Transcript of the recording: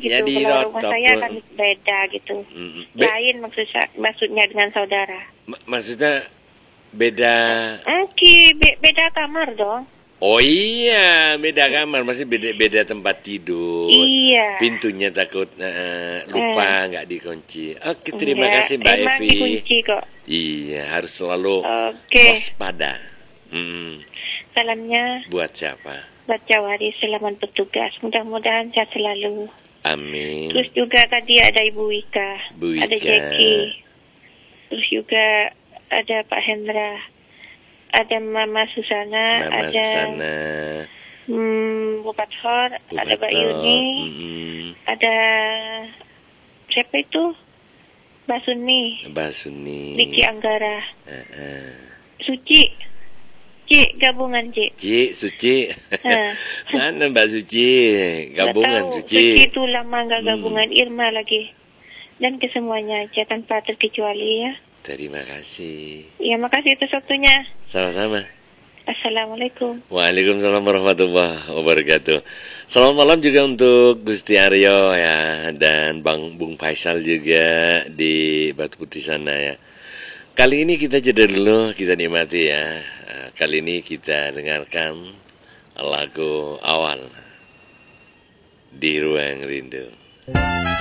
gitu. Ya, di Kalau rumah Roto saya pun. kan beda gitu. Lain maksudnya dengan saudara. Maksudnya beda. Beda kamar dong. Oh iya, beda kamar, masih beda tempat tidur. Iya. Pintunya takut lupa nggak dikunci. Oke, terima Enggak, kasih Mbak emang Evi. dikunci kok. Iya, harus selalu waspada. Salamnya Buat siapa? buat Jawari, selamat bertugas. Mudah-mudahan sehat selalu. Amin. Terus juga tadi ada Ibu Wika, Bu Wika. ada Jackie. Terus juga ada Pak Hendra, ada Mama Susana, ada Susana. Bu Pathor, ada Mbak Yuni, ada siapa itu? Mbak Suni, Niki Anggara, Suci, Ci, gabungan Ci. Suci. Mana Mbak Suci? Gabungan Suci. Suci itu lama nggak gabungan. Irma lagi. Dan kesemuanya aja tanpa terkecuali ya. Terima kasih. Ya, makasih atas waktunya. Sama-sama. Assalamualaikum. Waalaikumsalam warahmatullahi wabarakatuh. Selamat malam juga untuk Gusti Aryo ya, dan Bung Faisal juga di Batu Putih sana ya. Kali ini kita jeda dulu, kita nikmati ya. Kali ini kita dengarkan lagu awal Di Ruang Rindu.